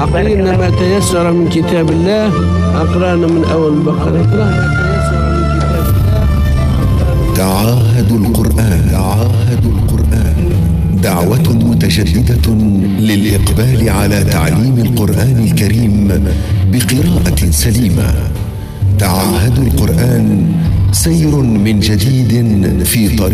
أقرأنا ما تيسر من كتاب الله. أقرأنا من أول البقرة. تعاهدوا القرآن. دعوة متجددة للإقبال على تعليم القرآن الكريم بقراءة سليمة. تعاهدوا القرآن، سير من جديد في طريق